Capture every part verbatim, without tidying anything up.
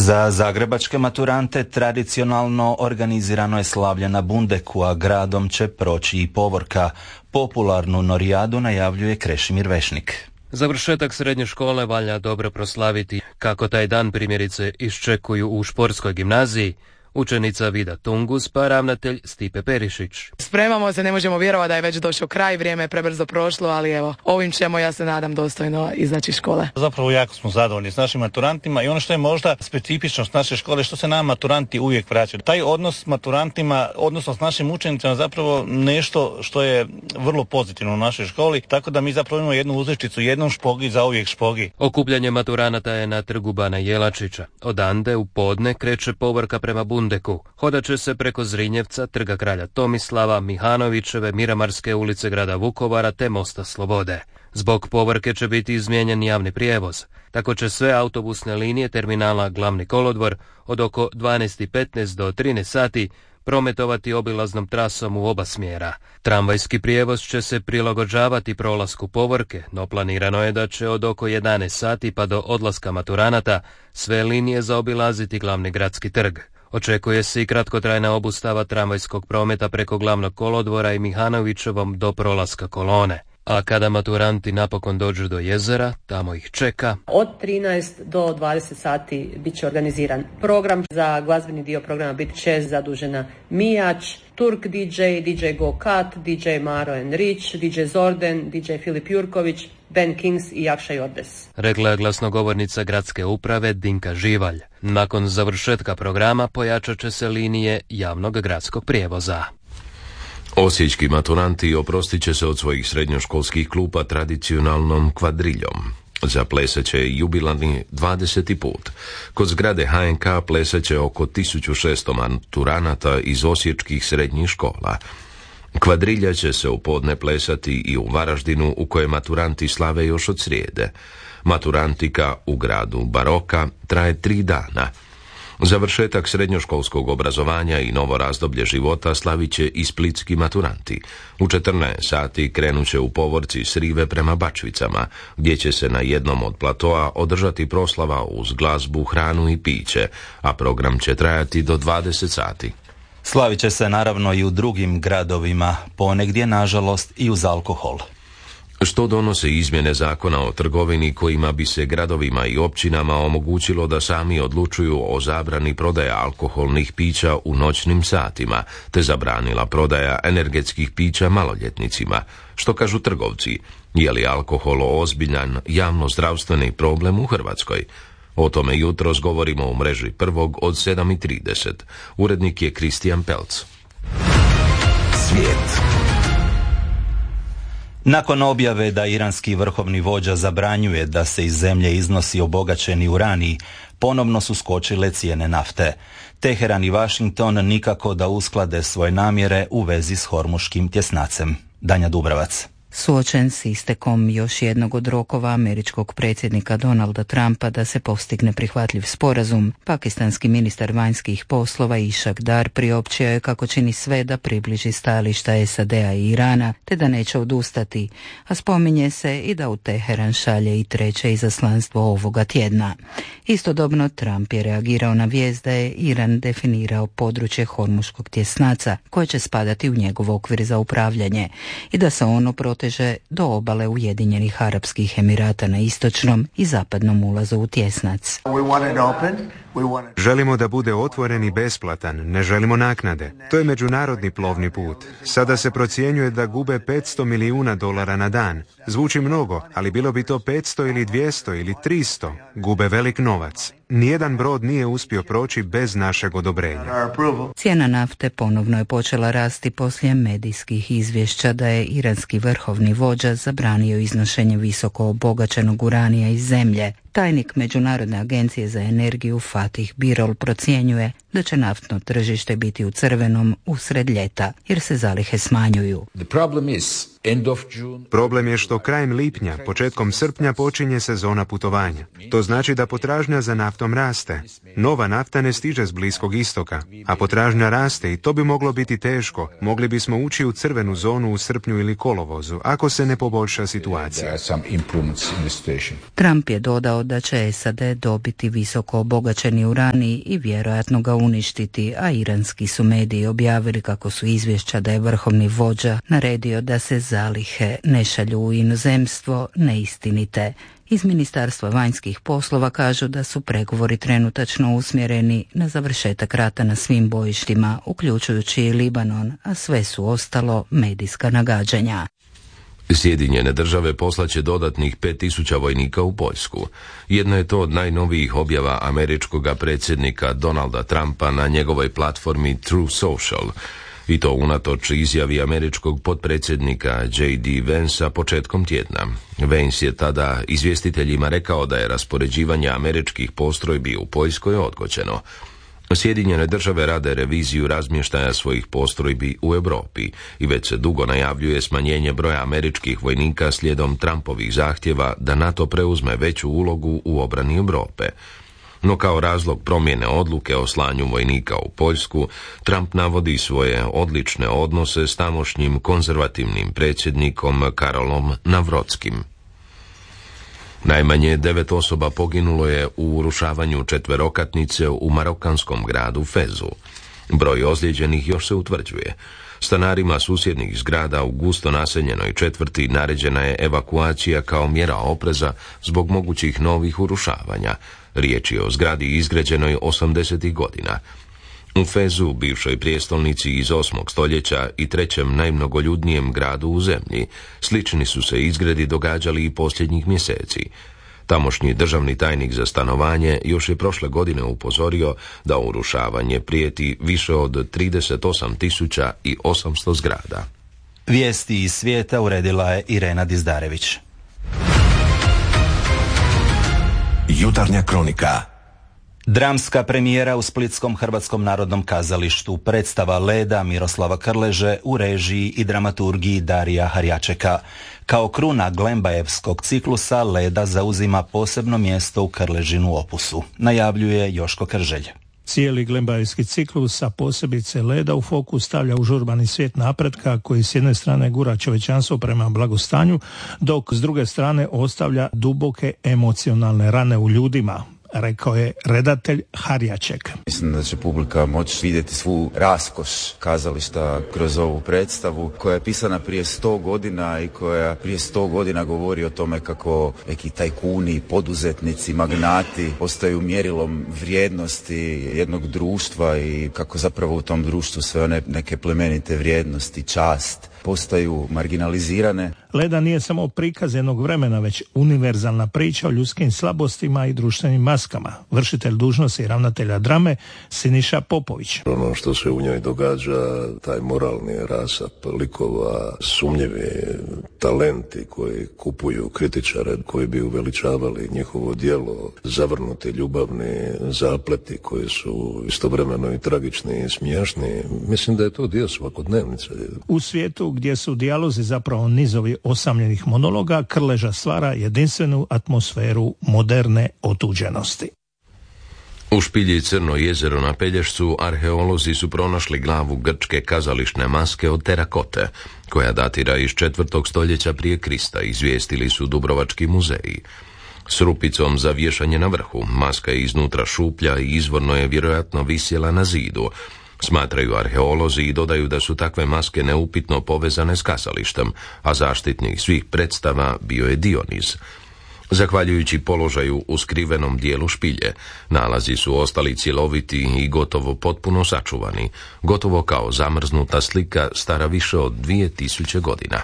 Za zagrebačke maturante tradicionalno organizirano je slavlje na Bundeku, a gradom će proći i povorka. Popularnu norijadu najavljuje Krešimir Vešnik. Završetak srednje škole valja dobro proslaviti. Kako taj dan primjerice iščekuju u športskoj gimnaziji, učenica Vida Tungus pa ravnatelj Stipe Perišić. Spremamo se, ne možemo vjerovati da je već došao kraj, vrijeme je prebrzo prošlo, ali evo, ovim ćemo, ja se nadam, dostojno izaći iz škole. Zapravo jako smo zadovoljni s našim maturantima i ono što je možda specifičnost naše škole, što se nama maturanti uvijek vraćaju. Taj odnos s maturantima, odnosno s našim učenicima, zapravo nešto što je vrlo pozitivno u našoj školi, tako da mi zapravo imamo jednu uzrečicu, jednom špogi za uvijek špogi. Okupljanje maturanata je na trgu Bana Jelačića. Odande u podne kreće povorka prema Bundeku. Hodat će se preko Zrinjevca, trga kralja Tomislava, Mihanovićeve, Miramarske ulice grada Vukovara te Mosta Slobode. Zbog povorke će biti izmijenjen javni prijevoz. Tako će sve autobusne linije terminala Glavni kolodvor od oko dvanaest i petnaest do trinaest sati prometovati obilaznom trasom u oba smjera. Tramvajski prijevoz će se prilagođavati prolasku povorke, no planirano je da će od oko jedanaest sati pa do odlaska maturanata sve linije zaobilaziti Glavni gradski trg. Očekuje se i kratkotrajna obustava tramvajskog prometa preko Glavnog kolodvora i Mihanovićevom do prolaska kolone. A kada maturanti napokon dođu do jezera, tamo ih čeka. Od trinaest do dvadeset sati bit će organiziran program. Za glazbeni dio programa bit će zadužena Mijač, Turk D J, D J Go Kat, D J Maro and Rich, D J Zorden, D J Filip Jurković, Ben Kings i Jakša Jordes. Rekla je glasnogovornica gradske uprave Dinka Živalj. Nakon završetka programa pojačat će se linije javnog gradskog prijevoza. Osječki maturanti oprostit će se od svojih srednjoškolskih klupa tradicionalnom kvadriljom. Zaplesat će jubilarni dvadeseti put. Kod zgrade H N K plesat će oko tisuću šesto maturanata iz osječkih srednjih škola. Kvadrilja će se u podne plesati i u Varaždinu, u koje maturanti slave još od srijede. Maturantika u gradu Baroka traje tri dana. Završetak srednjoškolskog obrazovanja i novo razdoblje života slavit će i splitski maturanti. U četrnaest sati krenut će u povorci s rive prema Bačvicama, gdje će se na jednom od platoa održati proslava uz glazbu, hranu i piće, a program će trajati do dvadeset sati. Slavit će se naravno i u drugim gradovima, ponegdje nažalost i uz alkohol. Što donose izmjene zakona o trgovini kojima bi se gradovima i općinama omogućilo da sami odlučuju o zabrani prodaja alkoholnih pića u noćnim satima, te zabranila prodaja energetskih pića maloljetnicima. Što kažu trgovci? Je li alkohol ozbiljan javno-zdravstveni problem u Hrvatskoj? O tome jutros govorimo u mreži Prvog od sedam i trideset. Urednik je Kristijan Pelc. Svijet. Nakon objave da iranski vrhovni vođa zabranjuje da se iz zemlje iznosi obogaćeni uranij, ponovno su skočile cijene nafte. Teheran i Washington nikako da usklade svoje namjere u vezi s hormuškim tjesnacem. Danja Dubravac. Suočen s istekom još jednog od rokova američkog predsjednika Donalda Trumpa da se postigne prihvatljiv sporazum, pakistanski ministar vanjskih poslova Ishak Dar priopćio je kako čini sve da približi stajališta S A D-a i Irana, te da neće odustati, a spominje se i da u Teheran šalje i treće izaslanstvo ovoga tjedna. Istodobno Trump je reagirao na vijest da je Iran definirao područje hormuškog tjesnaca koje će spadati u njegov okvir za upravljanje i da se ono protiv do obale Ujedinjenih Arapskih Emirata na istočnom i zapadnom ulazu u tjesnac. Želimo da bude otvoren i besplatan, ne želimo naknade. To je međunarodni plovni put. Sada se procjenjuje da gube petsto milijuna dolara na dan. Zvuči mnogo, ali bilo bi to petsto ili dvjesto ili tristo. Gube velik novac. Nijedan brod nije uspio proći bez našeg odobrenja. Cijena nafte ponovno je počela rasti poslije medijskih izvješća da je iranski vrhovni vođa zabranio iznošenje visoko obogaćenog uranija iz zemlje. Tajnik Međunarodne agencije za energiju Fatih Birol procjenjuje da će naftno tržište biti u crvenom usred ljeta, jer se zalihe smanjuju. The problem is end of June. Problem je što krajem lipnja, početkom srpnja počinje sezona putovanja. To znači da potražnja za naftom raste. Nova nafta ne stiže s Bliskog istoka, a potražnja raste i to bi moglo biti teško. Mogli bismo ući u crvenu zonu u srpnju ili kolovozu, ako se ne poboljša situacija. Trump je dodao da će S A D dobiti visoko obogaćeni uranij i vjerojatno ga uništiti, a iranski su mediji objavili kako su izvješća da je vrhovni vođa naredio da se zalihe ne šalju u inozemstvo neistinite. Iz Ministarstva vanjskih poslova kažu da su pregovori trenutačno usmjereni na završetak rata na svim bojištima, uključujući i Libanon, a sve su ostalo medijska nagađanja. Sjedinjene države poslaće dodatnih pet tisuća vojnika u Poljsku. Jedno je to od najnovijih objava američkog predsjednika Donalda Trumpa na njegovoj platformi True Social. I to unatoč izjavi američkog potpredsjednika J D Vansa početkom tjedna. Vance je tada izvjestiteljima rekao da je raspoređivanje američkih postrojbi u Poljskoj odgođeno. Sjedinjene države rade reviziju razmještaja svojih postrojbi u Europi i već se dugo najavljuje smanjenje broja američkih vojnika slijedom Trumpovih zahtjeva da NATO preuzme veću ulogu u obrani Europe. No kao razlog promjene odluke o slanju vojnika u Poljsku, Trump navodi svoje odlične odnose s tamošnjim konzervativnim predsjednikom Karolom Navrotskim. Najmanje devet osoba poginulo je u urušavanju četverokatnice u marokanskom gradu Fezu. Broj ozlijeđenih još se utvrđuje. Stanarima susjednih zgrada u gusto naseljenoj četvrti naređena je evakuacija kao mjera opreza zbog mogućih novih urušavanja. Riječ je o zgradi izgrađenoj osamdesetih godina. U Fezu, bivšoj prijestolnici iz osmog stoljeća i trećem najmnogoljudnijem gradu u zemlji, slični su se izgredi događali i posljednjih mjeseci. Tamošnji državni tajnik za stanovanje još je prošle godine upozorio da urušavanje prijeti više od trideset osam tisuća osamsto zgrada. Vijesti iz svijeta uredila je Irena Dizdarević. Jutarnja kronika. Dramska premijera u Splitskom Hrvatskom narodnom kazalištu, predstava Leda Miroslava Krleže u režiji i dramaturgiji Darija Harjačeka. Kao kruna Glembajevskog ciklusa Leda zauzima posebno mjesto u Krležinu opusu, najavljuje Joško Krželj. Cijeli Glembajevski ciklus, a posebice Leda, u fokus stavlja užurbani svijet napretka koji s jedne strane gura čovječanstvo prema blagostanju, dok s druge strane ostavlja duboke emocionalne rane u ljudima, rekao je redatelj Harjaček. Mislim da će publika moći vidjeti svu raskoš kazališta kroz ovu predstavu koja je pisana prije sto godina i koja prije sto godina govori o tome kako neki tajkuni, poduzetnici, magnati postaju mjerilom vrijednosti jednog društva i kako zapravo u tom društvu sve one neke plemenite vrijednosti, čast, postaju marginalizirane. Leda nije samo prikaz jednog vremena, već univerzalna priča o ljudskim slabostima i društvenim maskama. Vršitelj dužnosti ravnatelja drame Siniša Popović. Ono što se u njoj događa, taj moralni rasap likova, sumnjivi talenti koji kupuju kritičare, koji bi uveličavali njihovo djelo, zavrnuti ljubavni zapleti koji su istovremeno i tragični i smiješni. Mislim da je to dio svakodnevnice. U svijetu gdje su dijalozi zapravo nizovi osamljenih monologa, Krleža stvara jedinstvenu atmosferu moderne otuđenosti. U špilji Crno jezero na Pelješcu arheolozi su pronašli glavu grčke kazališne maske od terakote, koja datira iz četvrtog stoljeća prije Krista, izvijestili su Dubrovački muzeji. S rupicom za vješanje na vrhu, maska je iznutra šuplja i izvorno je vjerojatno visjela na zidu, smatraju arheolozi i dodaju da su takve maske neupitno povezane s kazalištem, a zaštitnik svih predstava bio je Dioniz. Zahvaljujući položaju u skrivenom dijelu špilje, nalazi su ostali cjeloviti i gotovo potpuno sačuvani, gotovo kao zamrznuta slika stara više od dvije tisuće godina.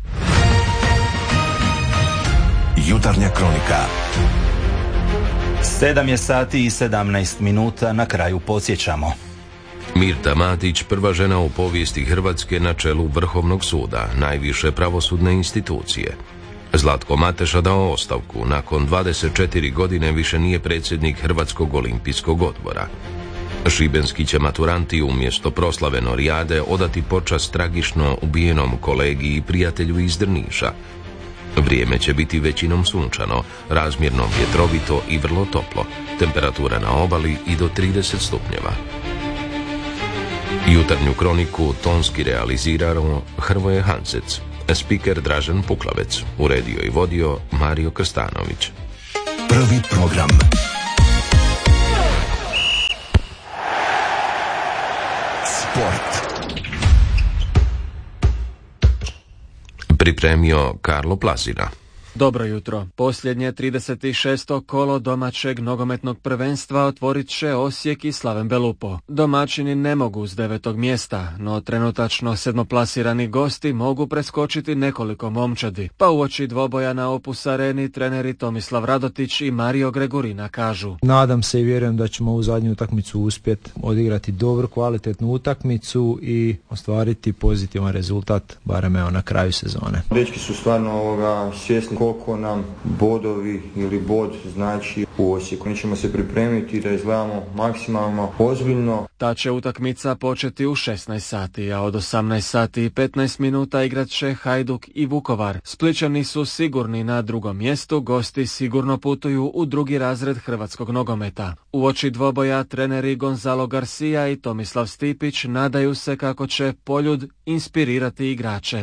Jutarnja kronika. Sedam je sati i sedamnaest minuta, na kraju podsjećamo. Mirta Matić, prva žena u povijesti Hrvatske na čelu Vrhovnog suda, najviše pravosudne institucije. Zlatko Mateša dao ostavku, nakon dvadeset četiri godine više nije predsjednik Hrvatskog olimpijskog odbora. Šibenski će maturanti umjesto proslave Norijade odati počast tragično ubijenom kolegi i prijatelju iz Drniša. Vrijeme će biti većinom sunčano, razmjerno vjetrovito i vrlo toplo. Temperatura na obali i do trideset stupnjeva. Jutarnju kroniku tonski realizirao Hrvoje Hansec, spiker Dražen Puklavec, uredio i vodio Mario Krstanović. Prvi program. Sport. Pripremio Karlo Plazina. Dobro jutro. Posljednje trideset šesto kolo domaćeg nogometnog prvenstva otvorit će Osijek i Slaven Belupo. Domaćini ne mogu s devetog mjesta, no trenutačno sedmoplasirani gosti mogu preskočiti nekoliko momčadi. Pa uoči dvoboja na Opus Areni treneri Tomislav Radotić i Mario Gregorina kažu: Nadam se i vjerujem da ćemo u zadnju utakmicu uspjeti odigrati dobru, kvalitetnu utakmicu i ostvariti pozitivan rezultat, barem evo na kraju sezone. Dečki su stvarno ovoga svjesni koliko nam bodovi ili bod znači u Osijeku. Mi ćemo se pripremiti da izgledamo maksimalno ozbiljno. Ta će utakmica početi u šesnaest sati, a od osamnaest sati i petnaest minuta igrat će Hajduk i Vukovar. Splićani su sigurni na drugom mjestu, gosti sigurno putuju u drugi razred hrvatskog nogometa. Uoči dvoboja treneri Gonzalo Garcia i Tomislav Stipić nadaju se kako će Poljud inspirirati igrače.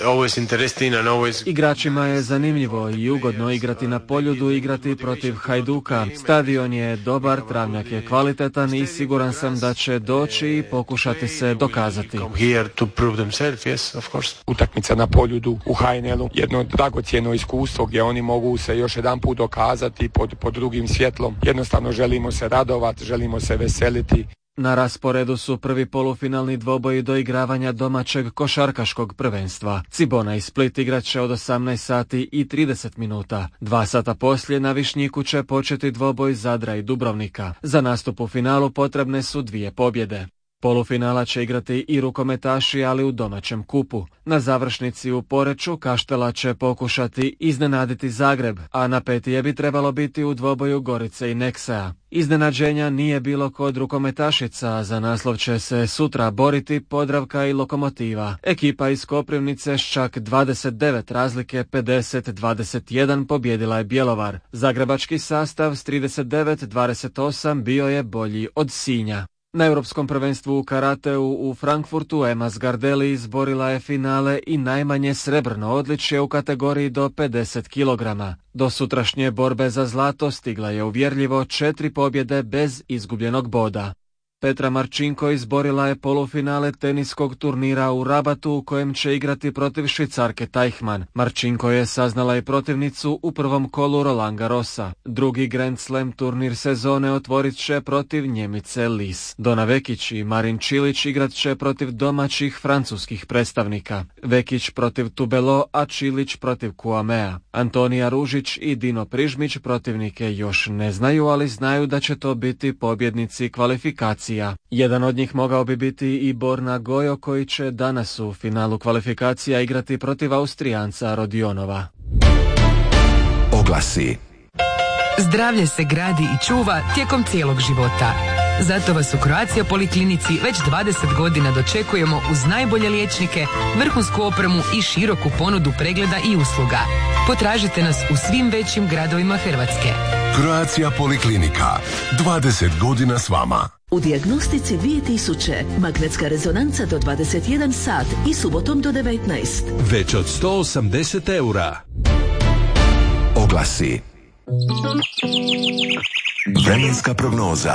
Igračima je zanimljivo i ugodno igrati na Poljudu, igrati protiv Hajduka. Stadion je dobar, travnjak je kvalitetan i siguran sam da će doći i pokušati se dokazati. Utakmica na Poljudu u ha en el-u, jedno dragocjeno iskustvo gdje oni mogu se još jedan put dokazati pod, pod drugim svjetlom. Jednostavno želimo se radovati, želimo se veseliti. Na rasporedu su prvi polufinalni dvoboji do igravanja domaćeg košarkaškog prvenstva. Cibona i Split igrat će od osamnaest sati i trideset minuta. Dva sata poslije na Višnjiku će početi dvoboj Zadra i Dubrovnika. Za nastup u finalu potrebne su dvije pobjede. Polufinala će igrati i rukometaši, ali u domaćem kupu. Na završnici u Poreču Kaštela će pokušati iznenaditi Zagreb, a na petije bi trebalo biti u dvoboju Gorice i Neksea. Iznenađenja nije bilo kod rukometašica, za naslov će se sutra boriti Podravka i Lokomotiva. Ekipa iz Koprivnice s čak dvadeset devet razlike pedeset dvadeset jedan pobjedila je Bjelovar. Zagrebački sastav s trideset devet dvadeset osam bio je bolji od Sinja. Na Europskom prvenstvu u karateu u Frankfurtu Ema Zgardelli izborila je finale i najmanje srebrno odličje u kategoriji do pedeset kilograma. Do sutrašnje borbe za zlato stigla je uvjerljivo četiri pobjede bez izgubljenog boda. Petra Marčinko izborila je polufinale teniskog turnira u Rabatu u kojem će igrati protiv Švicarke Teichmann. Marčinko je saznala i protivnicu u prvom kolu Roland Garrosa. Drugi Grand Slam turnir sezone otvorit će protiv Njemice Lis. Dona Vekić i Marin Čilić igrat će protiv domaćih francuskih predstavnika. Vekić protiv Tubelo, a Čilić protiv Kuamea. Antonija Ružić i Dino Prižmić protivnike još ne znaju, ali znaju da će to biti pobjednici kvalifikacije. Jedan od njih mogao bi biti i Borna Gojo, koji će danas u finalu kvalifikacija igrati protiv Austrijanca Rodionova. Oglasi. Zdravlje se gradi i čuva tijekom cijelog života. Zato vas u Croatia Poliklinici već dvadeset godina dočekujemo uz najbolje liječnike, vrhunsku opremu i široku ponudu pregleda i usluga. Potražite nas u svim većim gradovima Hrvatske. Croatia Poliklinika. dvadeset godina s vama. U dijagnostici dvije tisuće, magnetska rezonanca do dvadeset jedan sat i subotom do devetnaest. Već od sto osamdeset eura. Oglasi. Vremenska prognoza.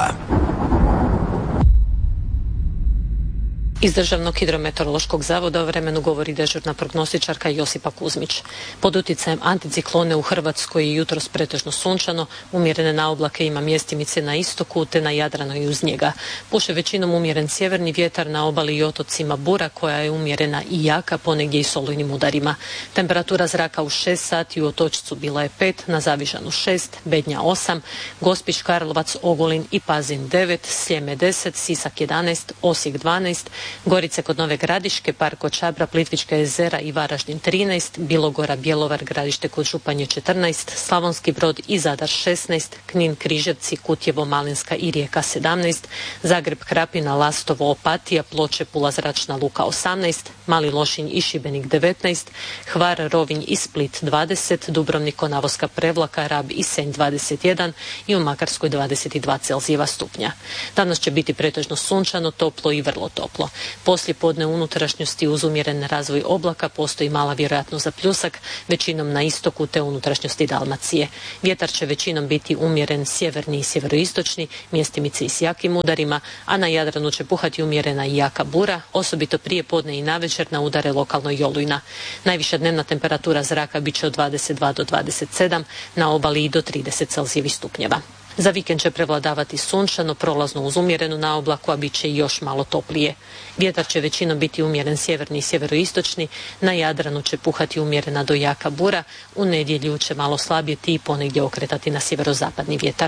Iz Državnog hidrometeorološkog zavoda o vremenu govori dežurna prognostičarka Josipa Kuzmić. Pod utjecajem anticiklone u Hrvatskoj je jutros pretežno sunčano, umjerene naoblake ima mjestimice na istoku te na Jadranu i uz njega. Puše većinom umjeren sjeverni vjetar, na obali i otocima bura koja je umjerena i jaka, ponegdje i s olujnim udarima. Temperatura zraka u šest sati u Otočcu bila je pet, na Zavižanu šest, Bednja osam, Gospić, Karlovac, Ogulin i Pazin devet, Sljeme deset, Sisak jedanaest, Osijek dvanaest, Gorice kod Nove Gradiške, Park kod Čabra, Plitvička jezera i Varaždin trinaest, Bilogora, Bjelovar, Gradište kod Županje četrnaest, Slavonski Brod i Zadar šesnaest, Knin, Križevci, Kutjevo, Malinska i Rijeka sedamnaest, Zagreb, Krapina, Lastovo, Opatija, Ploče, Pula, Zračna luka osamnaest, Mali Lošinj i Šibenik devetnaest, Hvar, Rovinj i Split dvadeset, Dubrovnik, Konavoska, Prevlaka, Rab i Senj dvadeset jedan i u Makarskoj dvadeset dva Celzijeva stupnja. Danas će biti pretežno sunčano, toplo i vrlo toplo. Poslije podne u unutrašnjosti uz umjeren razvoj oblaka postoji mala vjerojatnost za pljusak, većinom na istoku te unutrašnjosti Dalmacije. Vjetar će većinom biti umjeren sjeverni i sjeveroistočni, mjestimice i s jakim udarima, a na Jadranu će puhati umjerena i jaka bura, osobito prije podne i navečer na udare lokalno i olujna. Najviša dnevna temperatura zraka bit će od dvadeset dva do dvadeset sedam, na obali i do trideset Celzijevih stupnjeva. Za vikend će prevladavati sunčano, prolazno uz umjerenu naoblaku, a bit će i još malo toplije. Vjetar će većinom biti umjeren sjeverni i sjeveroistočni, na Jadranu će puhati umjerena do jaka bura, u nedjelju će malo slabjeti i ponegdje okretati na sjeverozapadni vjetar.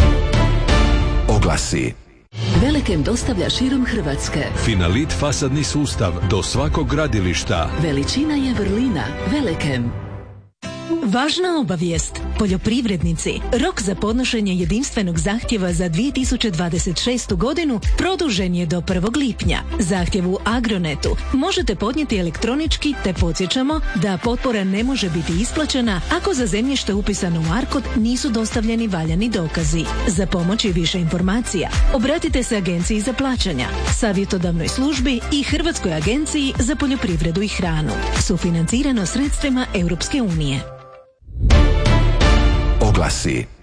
Oglasi. Velekem dostavlja širom Hrvatske. Finalit fasadni sustav do svakog gradilišta. Veličina je vrlina. Velekem. Važna obavijest. Poljoprivrednici, rok za podnošenje jedinstvenog zahtjeva za dvije tisuće dvadeset šestu godinu produžen je do prvog lipnja. Zahtjev u Agronetu možete podnijeti elektronički, te podsjećamo da potpora ne može biti isplaćena ako za zemljište upisano u Arkod nisu dostavljeni valjani dokazi. Za pomoć i više informacija obratite se Agenciji za plaćanja, savjetodavnoj službi i Hrvatskoj agenciji za poljoprivredu i hranu. Sufinancirano sredstvima Europske unije. Oglasi.